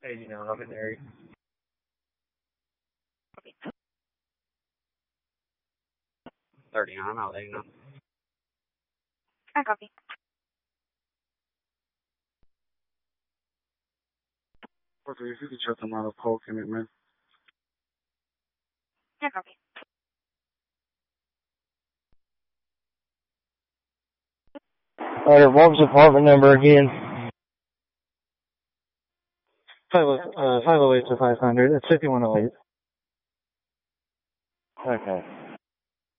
89 up in there. Copy. 39, I'll let you know. I copy. If you could check them out of Polk in it, man. I copy. Alright, what was the apartment number again? 508 to 500. It's 5108. Okay.